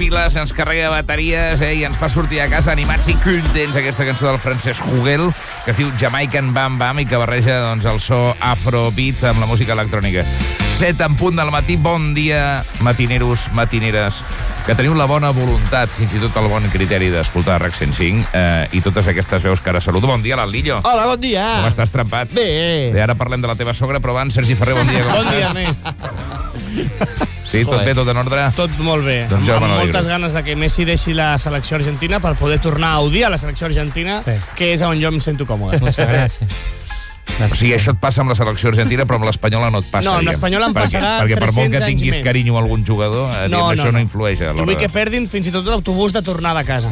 piles, ens carrega bateries i ens fa sortir a casa animats i contents aquesta cançó del Francesc Hugel, que es diu Jamaican Bam Bam i que barreja el so afrobeat amb la música electrònica. 7 en punt del matí. Bon dia, matineros, matineres, que teniu la bona voluntat, fins i tot el bon criteri d'escoltar RAC 105 i totes aquestes veus que ara saludo. Bon dia, l'Alillo. Hola, bon dia. Com estàs, trempat? Bé. Ara parlem de la teva sogra, però abans, Sergi Ferrer, bon dia. Bon dia, Ernest. Sí, tot bé, tot en ordre? Tot molt bé. Doncs amb moltes ganes de que Messi deixi la selecció argentina per poder tornar a odiar la selecció argentina, que és on jo em sento còmode. Muchas gracias. O sigui, això et passa amb la selecció argentina, però amb l'espanyola no et passa. No, amb l'espanyola em passarà 300 anys més. Perquè per molt que tinguis carinyo a algun jugador, això no influeix a l'hora. Vull que perdin fins i tot l'autobús de tornada a casa.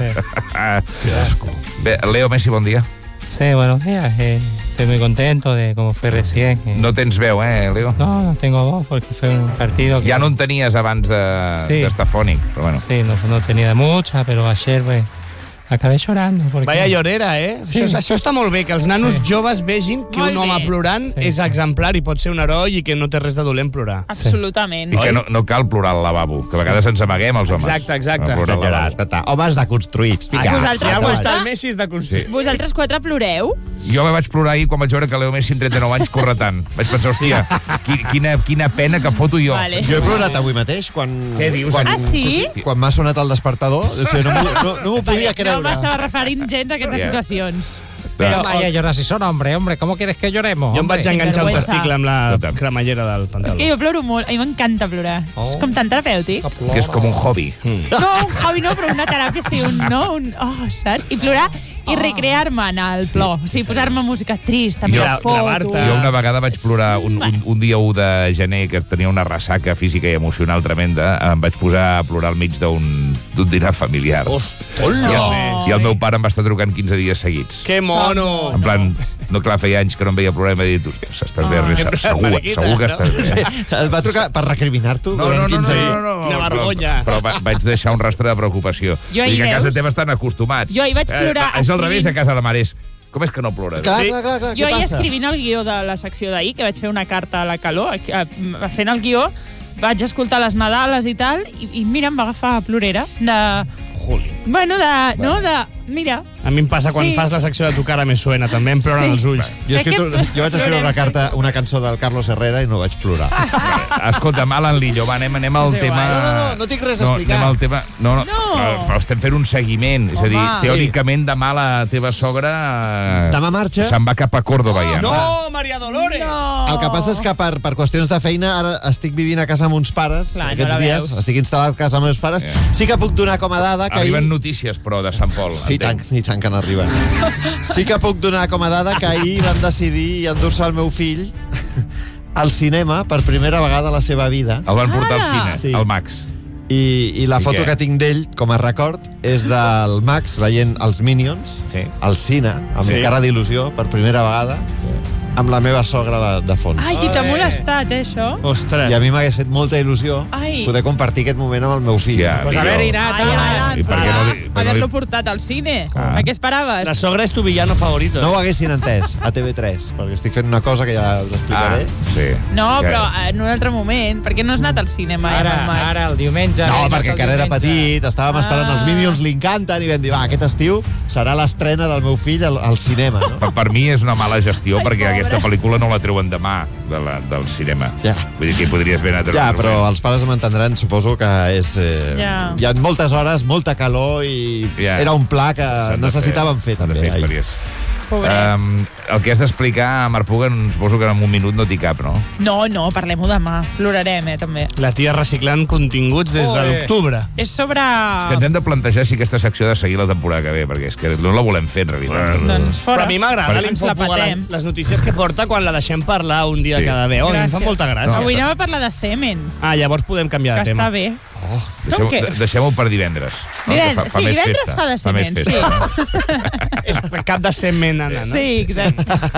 Bé, Leo Messi, bon dia. Sí, buenos días. Estoy muy contento de cómo fue recién. No tens veu, Leo? No tengo voz porque fue un partido que... Ja no en tenies abans d'estar fònic, però bueno. Sí, no tenía mucha, pero ayer acabé llorando. Porque... Vaya llorera, Sí. Això està molt bé, que els nanos joves vegin que un home plorant és exemplar i pot ser un heroi i que no té res de dolent plorar. Absolutament. I que no cal plorar al lavabo, que a vegades ens amaguem els homes. Exacte. Homes deconstruïts. Vosaltres Si algú quatre? està el Messi és de construir. Vosaltres 4 ploreu? Jo me vaig plorar ahir quan vaig veure que Leo Messi amb 39 anys corre tant. Vaig pensar, hòstia, quina pena que foto jo. Vale. Jo he plorat avui mateix quan... Què dius? Sí? Quan m'ha sonat el despertador. O sigui, no m'ho podia No creure. m'estava referint gens a aquestes situacions. Però... Vaya, llorar si son hombre, ¿cómo quieres que lloremos? Jo em vaig enganxar un vergüenza. testicle amb la cremallera del És pantaló. que jo ploro molt, a mi m'encanta plorar. És com tan terapèutic. Que és com un hobby. No, un hobby no, però una teràpia sí, saps? I plorar i recrear-me en el plor. O sigui, posar-me música trista, mirar fotos. gravar-te. Jo una vegada vaig plorar un dia 1 de gener, que tenia una ressaca física i emocional tremenda. Em vaig posar a plorar al mig d'un dinar familiar. I el meu pare em va estar trucant 15 dies seguits. Que mono! En plan, no, clar, feia anys que no em veia plorar i m'ha dit, ostres, estàs bé, segur que estàs bé. Et va trucar per recriminar-t'ho durant 15 dies. Quina vergonya. Però vaig deixar un rastre de preocupació. Jo ahir I que a casa veus? teva estan acostumats. Jo ahir vaig plorar És al revés, a escrivint. casa de la mare és... Com és que no plores? Clar, Jo què ahir passa? escrivint el guió de la secció d'ahir, que vaig fer una carta a la calor, fent el guió, vaig escoltar les Nadales i tal, i mira, em va agafar plorera Juli. Bueno, mira... A mi em passa quan Sí. fas la secció de Tu cara me suena, també em ploren els ulls. Jo vaig escriure una cançó del Carlos Herrera i no vaig plorar. Escolta'm, Alan Lillo, va, anem al tema... No tinc res a explicar. Anem al tema... No. Però estem fent un seguiment. És a dir, Home. teòricament, demà la teva sogra... Demà marxa. Se'n va cap a Córdoba, ja. No, Maria Dolores! El que passa és que per qüestions de feina ara estic vivint a casa amb uns pares. Clar, no aquests la dies veus. estic instal·lat a casa amb meus pares. Sí que puc donar com a dada que Arriben ahir... notícies, però, de Sant Pol. I tant que n'arriben. Sí que puc donar com a dada que ahir van decidir endur-se el meu fill al cinema per primera vegada a la seva vida. El van portar al cine, Sí. al Max. I la I foto què? que tinc d'ell com a record és del Max veient els Minions Sí. al cine, amb cara d'il·lusió, per primera vegada, amb la meva sogra de fons. Ai, i t'ha molestat, això? Ostres. I a mi m'hagués fet molta il·lusió Ai. poder compartir aquest moment amb el meu fill. Hòstia, Pues a ver, Lillo. Irat, I per què no li- Haver-lo portat al cine. Ah. A què esperaves? La sogra és tu villano favorito. No ho haguessin entès a TV3, perquè estic fent una cosa que ja us explicaré. sí. No, Que- però en un altre moment. Per què no has anat al cinema? Ara, el diumenge... No, el perquè encara era diumenge. petit, estàvem esperant els Minions, li encanten, i vam dir, va, aquest estiu serà l'estrena del meu fill al cinema. No? Per mi és una mala gestió, Ai, perquè pobre. aquesta pel·lícula no la treuen demà del cinema. Ja. Vull dir que hi podries haver anat... Ja, però els pares m'entendran, suposo que és... Ja. Hi ha moltes hores, molta calor, i Ja. era un pla que S'han de necessitàvem fer s'han de també. fer ahir. històries. Pobret. El que has d'explicar, Marc Puga, suposo que en un minut no t'hi cap, no? No, parlem-ho demà. Plorarem, també. La tia reciclant continguts des de Ole. l'octubre. És sobre... Que ens hem de plantejar si aquesta secció ha de seguir la temporada que ve, perquè és que no la volem fer, en realitat. Doncs Però fora. a mi m'agrada Ens l'Info la Puga, patem. les notícies que porta quan la deixem parlar un dia Sí. cada 10. A mi em fa Gràcies. molta gràcia. Avui anem a parlar de semen, Ah, llavors podem canviar que de tema. està bé. Deixem-ho què? deixem-ho per divendres. no? Que Divendres, sí, més divendres festa. fa de Fa més semen, festa. sí. És cap de semen, Anna, no? Sí, exacte.